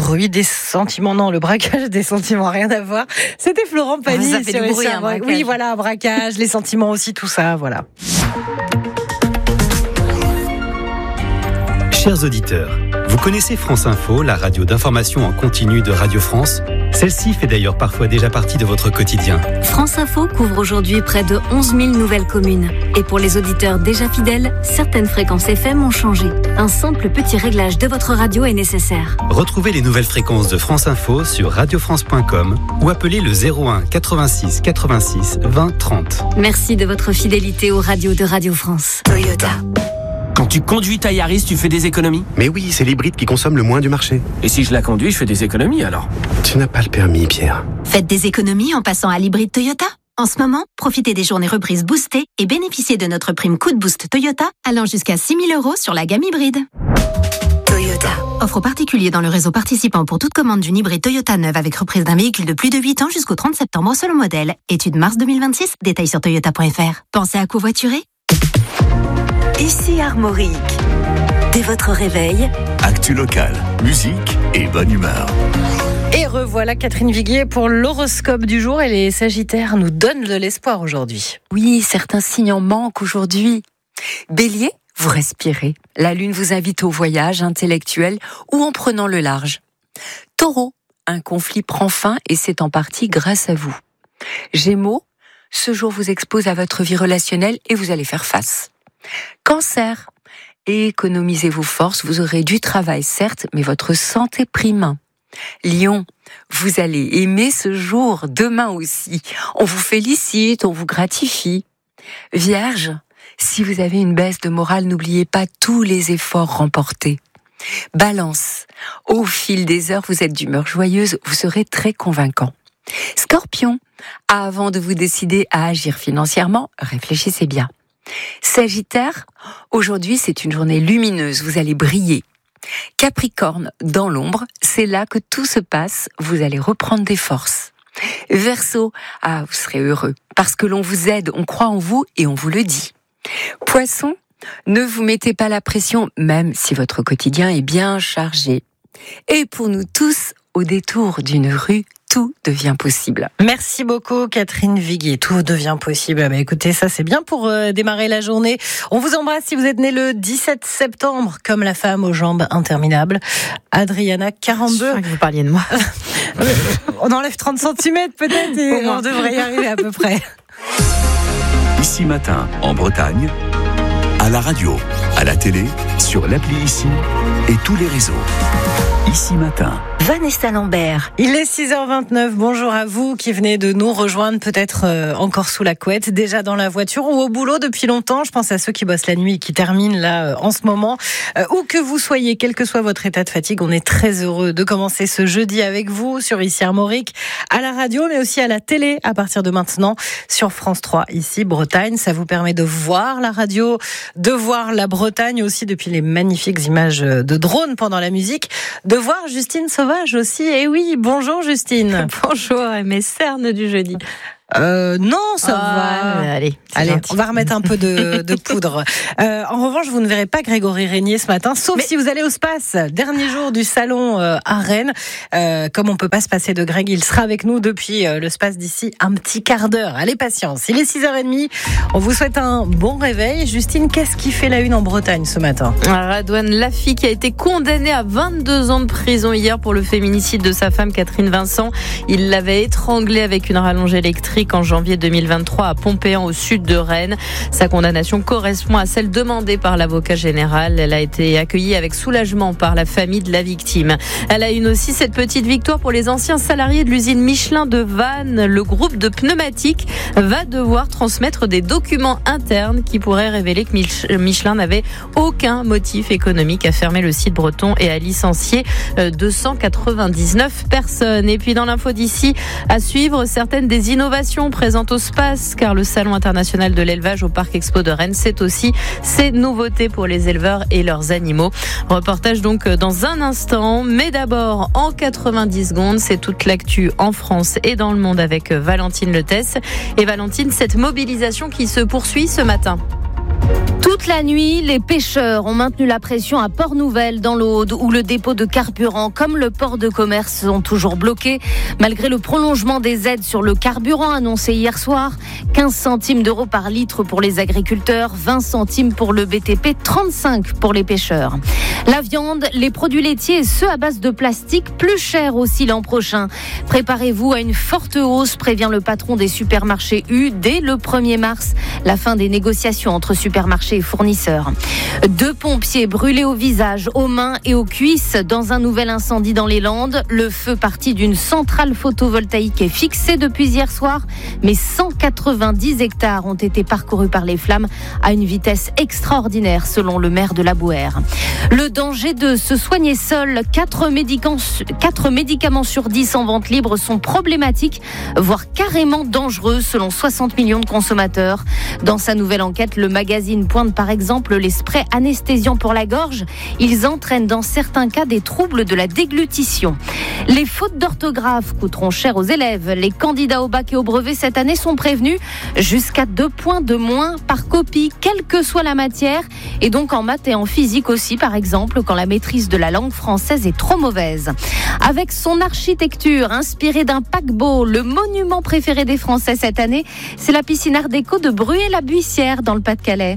bruit des sentiments. Non, le braquage des sentiments, rien à voir. C'était Florent Pagny. Ça fait du bruit, un braquage. Oui, voilà, un braquage, les sentiments aussi, tout ça, voilà. Chers auditeurs, vous connaissez France Info, la radio d'information en continu de Radio France ? Celle-ci fait d'ailleurs parfois déjà partie de votre quotidien. France Info couvre aujourd'hui près de 11 000 nouvelles communes. Et pour les auditeurs déjà fidèles, certaines fréquences FM ont changé. Un simple petit réglage de votre radio est nécessaire. Retrouvez les nouvelles fréquences de France Info sur radiofrance.com ou appelez le 01 86 86 20 30. Merci de votre fidélité aux radios de Radio France. Toyota. Quand tu conduis ta Yaris, tu fais des économies ? Mais oui, c'est l'hybride qui consomme le moins du marché. Et si je la conduis, je fais des économies alors ? Tu n'as pas le permis, Pierre. Faites des économies en passant à l'hybride Toyota. En ce moment, profitez des journées reprises boostées et bénéficiez de notre prime Coup de Boost Toyota allant jusqu'à 6 000 € sur la gamme hybride. Toyota. Offre aux particuliers dans le réseau participant pour toute commande d'une hybride Toyota neuve avec reprise d'un véhicule de plus de 8 ans jusqu'au 30 septembre selon modèle. Étude mars 2026, détails sur toyota.fr. Pensez à covoiturer ? Ici Armorique. Dès votre réveil, actu locale, musique et bonne humeur. Et revoilà Catherine Viguier pour l'horoscope du jour. Et les Sagittaires nous donnent de l'espoir aujourd'hui. oui, certains signes en manquent aujourd'hui. Bélier, vous respirez. La lune vous invite au voyage intellectuel ou en prenant le large. Taureau, un conflit prend fin et c'est en partie grâce à vous. Gémeaux, ce jour vous expose à votre vie relationnelle et vous allez faire face. Cancer, économisez vos forces, vous aurez du travail certes, mais votre santé prime. Lion, vous allez aimer ce jour, demain aussi. On vous félicite, on vous gratifie. Vierge, si vous avez une baisse de morale, n'oubliez pas tous les efforts remportés. Balance, au fil des heures, vous êtes d'humeur joyeuse, vous serez très convaincant. Scorpion, avant de vous décider à agir financièrement, réfléchissez bien. Sagittaire, aujourd'hui c'est une journée lumineuse, vous allez briller. Capricorne, dans l'ombre, c'est là que tout se passe, vous allez reprendre des forces. Verseau, vous serez heureux, parce que l'on vous aide, on croit en vous et on vous le dit. Poisson, ne vous mettez pas la pression, même si votre quotidien est bien chargé. Et pour nous tous, au détour d'une rue, tout devient possible. Merci beaucoup Catherine Viguier, tout devient possible. Écoutez, ça c'est bien pour démarrer la journée. On vous embrasse si vous êtes né le 17 septembre, comme la femme aux jambes interminables. Adriana, 42. Je crois que vous parliez de moi. On enlève 30 cm peut-être et on devrait y arriver à peu près. Ici Matin, en Bretagne, à la radio, à la télé, sur l'appli Ici et tous les réseaux. Ici Matin. Vanessa Lambert. Il est 6h29, bonjour à vous qui venez de nous rejoindre, peut-être encore sous la couette, déjà dans la voiture ou au boulot depuis longtemps. Je pense à ceux qui bossent la nuit et qui terminent là en ce moment. Où que vous soyez, quel que soit votre état de fatigue, on est très heureux de commencer ce jeudi avec vous sur Ici Armorique, à la radio mais aussi à la télé à partir de maintenant sur France 3, ici Bretagne. Ça vous permet de voir la radio, de voir la Bretagne aussi depuis les magnifiques images de drone pendant la musique, de voir Justine Sauvage aussi. Et oui, bonjour Justine. Bonjour, mes cernes du jeudi. Non, ça va. Allez, on va remettre un peu de poudre. En revanche, vous ne verrez pas Grégory Régnier ce matin, sauf si vous allez au Space. Dernier jour du salon à Rennes. Comme on peut pas se passer de Greg, il sera avec nous depuis le Space d'ici un petit quart d'heure. Allez, patience. Il est 6h30. On vous souhaite un bon réveil. Justine, qu'est-ce qui fait la une en Bretagne ce matin ? Radouane Lafi qui a été condamné à 22 ans de prison hier pour le féminicide de sa femme Catherine Vincent. Il l'avait étranglée avec une rallonge électrique en janvier 2023 à Pompéan au sud de Rennes. Sa condamnation correspond à celle demandée par l'avocat général. Elle a été accueillie avec soulagement par la famille de la victime. Elle a eu aussi cette petite victoire pour les anciens salariés de l'usine Michelin de Vannes. Le groupe de pneumatiques va devoir transmettre des documents internes qui pourraient révéler que Michelin n'avait aucun motif économique à fermer le site breton et à licencier 299 personnes. Et puis dans l'info d'ici, à suivre certaines des innovations présentes au Space, car le Salon international de l'élevage au Parc Expo de Rennes, c'est aussi ces nouveautés pour les éleveurs et leurs animaux. Reportage donc dans un instant, mais d'abord en 90 secondes, c'est toute l'actu en France et dans le monde avec Valentine Letesse. Et Valentine, cette mobilisation qui se poursuit ce matin. Toute la nuit, les pêcheurs ont maintenu la pression à Port-Nouvelle dans l'Aude où le dépôt de carburant comme le port de commerce sont toujours bloqués malgré le prolongement des aides sur le carburant annoncé hier soir. 15 centimes d'euros par litre pour les agriculteurs, 20 centimes pour le BTP, 35 pour les pêcheurs. La viande, les produits laitiers et ceux à base de plastique, plus chers aussi l'an prochain. Préparez-vous à une forte hausse, prévient le patron des supermarchés U dès le 1er mars. La fin des négociations entre supermarchés et fournisseurs. 2 pompiers brûlés au visage, aux mains et aux cuisses dans un nouvel incendie dans les Landes. Le feu parti d'une centrale photovoltaïque est fixé depuis hier soir, mais 190 hectares ont été parcourus par les flammes à une vitesse extraordinaire selon le maire de la Bouère. Le danger de se soigner seul, 4 médicaments sur 10 en vente libre sont problématiques, voire carrément dangereux selon 60 millions de consommateurs. Dans sa nouvelle enquête, le magazine pointe par exemple les sprays anesthésiants pour la gorge. Ils entraînent dans certains cas des troubles de la déglutition. Les fautes d'orthographe coûteront cher aux élèves. Les candidats au bac et au brevet cette année sont prévenus jusqu'à 2 points de moins par copie, quelle que soit la matière. Et donc en maths et en physique aussi, par exemple, quand la maîtrise de la langue française est trop mauvaise. Avec son architecture inspirée d'un paquebot, le monument préféré des Français cette année, c'est la piscine Art déco de Bruay-la-Buissière dans le Pas-de-Calais.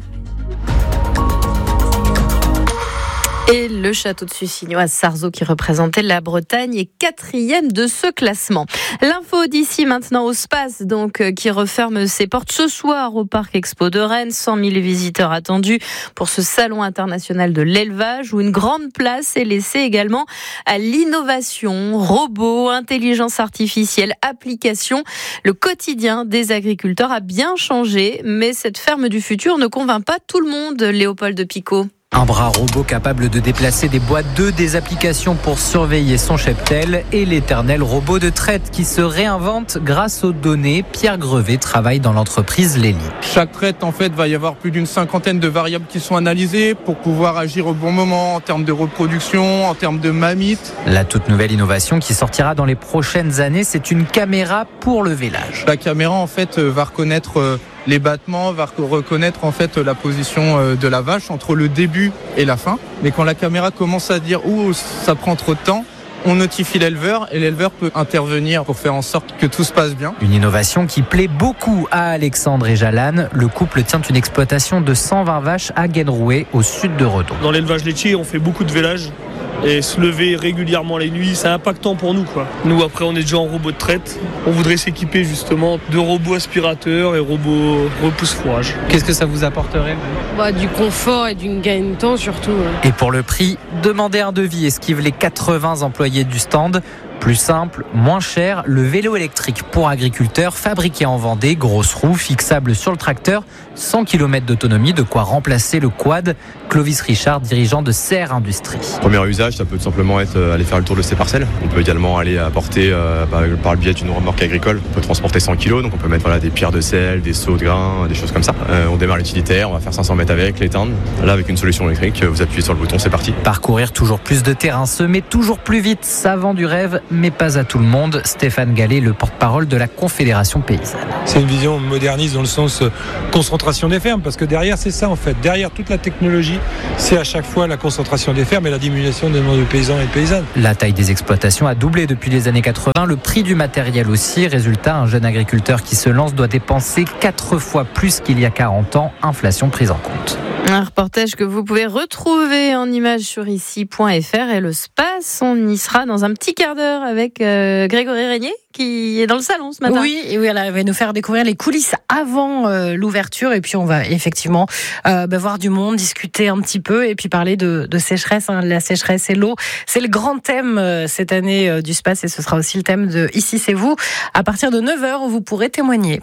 Et le château de Sussigno à Sarzeau qui représentait la Bretagne est 4e de ce classement. L'info d'ici maintenant au Space donc qui referme ses portes ce soir au Parc Expo de Rennes. 100 000 visiteurs attendus pour ce salon international de l'élevage où une grande place est laissée également à l'innovation, robots, intelligence artificielle, applications. Le quotidien des agriculteurs a bien changé, mais cette ferme du futur ne convainc pas tout le monde, Léopold Picot. Un bras robot capable de déplacer des boîtes d'œufs, des applications pour surveiller son cheptel et l'éternel robot de traite qui se réinvente grâce aux données. Pierre Grevet travaille dans l'entreprise Lélie. Chaque traite, en fait, va y avoir plus d'une 50aine de variables qui sont analysées pour pouvoir agir au bon moment en termes de reproduction, en termes de mammites. La toute nouvelle innovation qui sortira dans les prochaines années, c'est une caméra pour le vélage. La caméra, en fait, va reconnaître les battements, va reconnaître en fait la position de la vache entre le début et la fin. Mais quand la caméra commence à dire ça prend trop de temps, on notifie l'éleveur et l'éleveur peut intervenir pour faire en sorte que tout se passe bien. Une innovation qui plaît beaucoup à Alexandre et Jalane. Le couple tient une exploitation de 120 vaches à Guenrouet, au sud de Redon. Dans l'élevage laitier, on fait beaucoup de vélage. Et se lever régulièrement les nuits, c'est impactant pour nous, quoi. Nous, après, on est déjà en robot de traite. On voudrait s'équiper justement de robots aspirateurs et robots repousse-fourrage. Qu'est-ce que ça vous apporterait ? Du confort et d'une gain de temps surtout. Et pour le prix, demandez un devis, esquive les 80 employés du stand. Plus simple, moins cher, le vélo électrique pour agriculteurs fabriqué en Vendée, grosse roue fixable sur le tracteur, 100 km d'autonomie, de quoi remplacer le quad. Clovis Richard, dirigeant de Serre Industrie. Premier usage, ça peut tout simplement être aller faire le tour de ses parcelles. On peut également aller apporter par le biais d'une remorque agricole. On peut transporter 100 kg, donc on peut mettre des pierres de sel, des seaux de grains, des choses comme ça. On démarre l'utilitaire, on va faire 500 mètres avec, l'éteindre. Là, avec une solution électrique, vous appuyez sur le bouton, c'est parti. Parcourir toujours plus de terrain, semer toujours plus vite, ça vend du rêve, mais pas à tout le monde. Stéphane Gallet, le porte-parole de la Confédération paysanne. C'est une vision moderniste dans le sens concentration des fermes, parce que derrière, c'est ça en fait. Derrière toute la technologie, c'est à chaque fois la concentration des fermes et la diminution des nombres de paysans et de paysannes. La taille des exploitations a doublé depuis les années 80, le prix du matériel aussi. Résultat, un jeune agriculteur qui se lance doit dépenser 4 fois plus qu'il y a 40 ans, inflation prise en compte. Un reportage que vous pouvez retrouver en images sur ici.fr et le Space. On y sera dans un petit quart d'heure avec Grégory Régnier qui est dans le salon ce matin. Oui, elle va nous faire découvrir les coulisses avant l'ouverture et puis on va effectivement voir du monde, discuter un petit peu et puis parler de sécheresse. La sécheresse et l'eau, c'est le grand thème cette année du Space et ce sera aussi le thème de Ici c'est vous à partir de 9h où vous pourrez témoigner.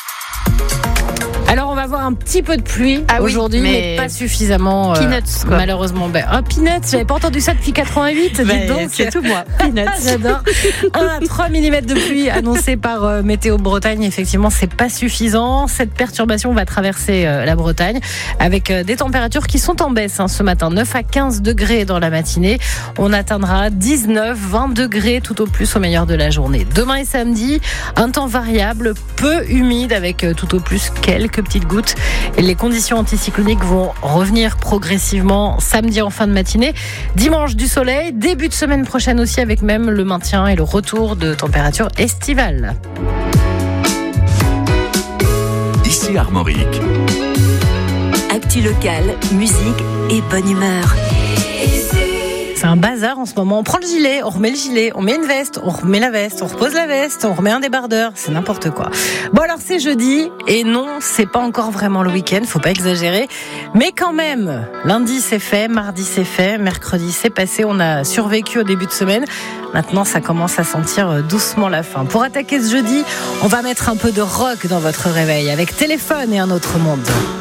Alors on va avoir un petit peu de pluie aujourd'hui, mais pas suffisamment. Peanuts, quoi. Malheureusement. Peanuts, j'avais pas entendu ça depuis 88. Dis donc, c'est tout moi. Peanuts, j'adore. 1 à 3 mm de pluie annoncés par Météo Bretagne. Effectivement, c'est pas suffisant. Cette perturbation va traverser la Bretagne avec des températures qui sont en baisse ce matin. 9 à 15 degrés dans la matinée. On atteindra 19, 20 degrés tout au plus au meilleur de la journée. Demain et samedi, un temps variable, peu humide avec tout au plus quelques petites gouttes gouttes. Et les conditions anticycloniques vont revenir progressivement samedi en fin de matinée. Dimanche du soleil, début de semaine prochaine aussi avec même le maintien et le retour de températures estivales. Ici Armorique. Actu local, musique et bonne humeur. C'est un bazar en ce moment. On prend le gilet, on remet le gilet, on met une veste, on remet la veste, on repose la veste, on remet un débardeur. C'est n'importe quoi. Bon alors c'est jeudi et non, c'est pas encore vraiment le week-end, faut pas exagérer. Mais quand même, lundi c'est fait, mardi c'est fait, mercredi c'est passé, on a survécu au début de semaine. Maintenant ça commence à sentir doucement la fin. Pour attaquer ce jeudi, on va mettre un peu de rock dans votre réveil avec Téléphone et un autre monde.